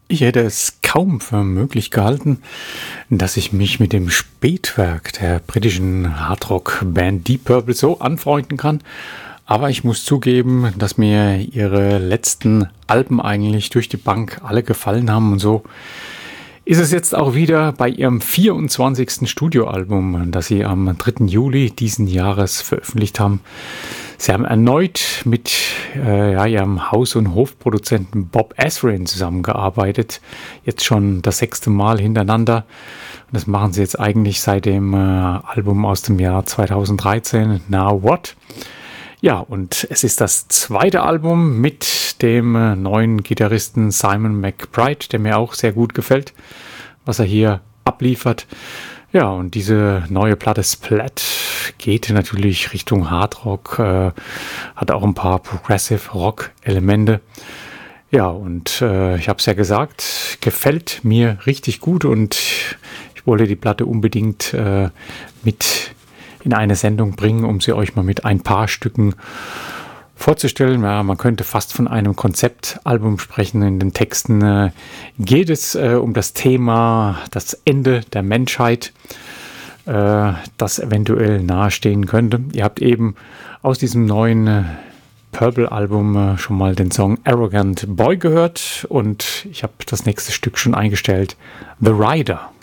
Ich hätte es kaum für möglich gehalten, dass ich mich mit dem Spätwerk der britischen Hardrock-Band Deep Purple so anfreunden kann. Aber ich muss zugeben, dass mir ihre letzten Alben eigentlich durch die Bank alle gefallen haben. Und so ist es jetzt auch wieder bei ihrem 24. Studioalbum, das sie am 3. Juli diesen Jahres veröffentlicht haben. Sie haben erneut mit ihrem Haus- und Hofproduzenten Bob Ezrin zusammengearbeitet. Jetzt schon das 6. Mal hintereinander. Und das machen sie jetzt eigentlich seit dem Album aus dem Jahr 2013, Now What? Ja, und es ist das zweite Album mit dem neuen Gitarristen Simon McBride, der mir auch sehr gut gefällt, was er hier abliefert. Ja, und diese neue Platte Splat geht natürlich Richtung Hardrock, hat auch ein paar Progressive Rock Elemente. Ja, und ich habe es ja gesagt, gefällt mir richtig gut und ich wollte die Platte unbedingt mit in eine Sendung bringen, um sie euch mal mit ein paar Stücken vorzustellen. Ja, man könnte fast von einem Konzeptalbum sprechen. In den Texten geht es um das Thema das Ende der Menschheit, das eventuell nahestehen könnte. Ihr habt eben aus diesem neuen Purple-Album schon mal den Song Arrogant Boy gehört und ich habe das nächste Stück schon eingestellt, The Rider.